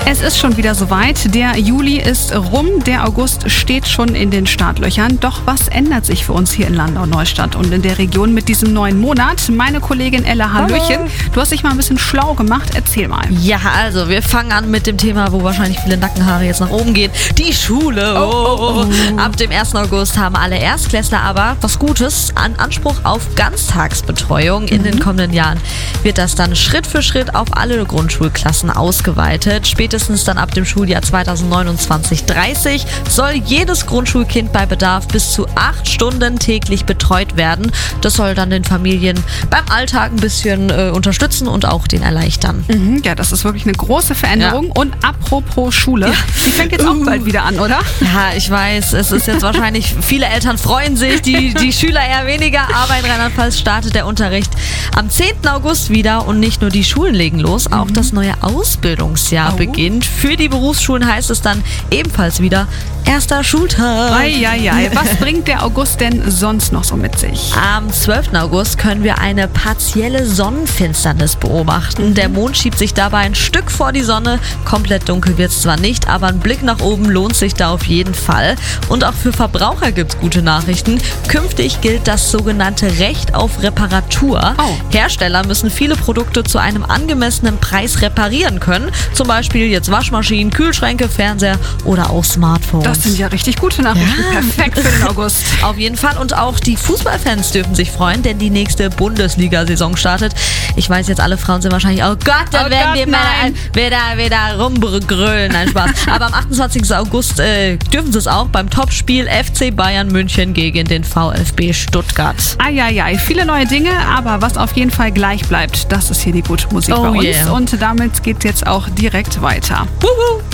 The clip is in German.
Es ist schon wieder soweit. Der Juli ist rum, der August steht schon in den Startlöchern. Doch was ändert sich für uns hier in Landau-Neustadt und in der Region mit diesem neuen Monat? Meine Kollegin Ella, hallöchen. Du hast dich mal ein bisschen schlau gemacht. Erzähl mal. Ja, also wir fangen an mit dem Thema, wo wahrscheinlich viele Nackenhaare jetzt nach oben gehen. Die Schule. Ab dem 1. August haben alle Erstklässler aber was Gutes an Anspruch auf Ganztagsbetreuung. In den kommenden Jahren wird das dann Schritt für Schritt auf alle Grundschulklassen ausgeweitet. Spätestens dann ab dem Schuljahr 2029/30 soll jedes Grundschulkind bei Bedarf bis zu 8 Stunden täglich betreut werden. Das soll dann den Familien beim Alltag ein bisschen unterstützen und auch den erleichtern. Ja, das ist wirklich eine große Veränderung. Ja. Und apropos Schule, die fängt jetzt auch bald wieder an, oder? Ja, ich weiß, es ist jetzt wahrscheinlich, viele Eltern freuen sich, die Schüler eher weniger, aber in Rheinland-Pfalz startet der Unterricht am 10. August wieder und nicht nur die Schulen legen los, auch das neue Ausbildungsjahr beginnt. Für die Berufsschulen heißt es dann ebenfalls wieder erster Schultag. Eieiei. Was bringt der August denn sonst noch so mit sich? Am 12. August können wir eine partielle Sonnenfinsternis beobachten. Der Mond schiebt sich dabei ein Stück vor die Sonne. Komplett dunkel wird es zwar nicht, aber ein Blick nach oben lohnt sich da auf jeden Fall. Und auch für Verbraucher gibt es gute Nachrichten. Künftig gilt das sogenannte Recht auf Reparatur. Hersteller müssen viele Produkte zu einem angemessenen Preis reparieren können. Zum Beispiel jetzt Waschmaschinen, Kühlschränke, Fernseher oder auch Smartphones. Das sind ja richtig gute Nachrichten. Ja. Perfekt für den August. Auf jeden Fall. Und auch die Fußballfans dürfen sich freuen, denn die nächste Bundesliga-Saison startet. Ich weiß jetzt, alle Frauen sind wahrscheinlich, oh Gott, dann werden die Männer wieder rumgrölen. Nein, Spaß. Aber am 28. August dürfen sie es auch beim Topspiel FC Bayern München gegen den VfB Stuttgart. Eieiei, viele neue Dinge, aber was auf jeden Fall gleich bleibt, das ist hier die gute Musik bei uns. Und damit geht's jetzt auch direkt weiter. Wuhu.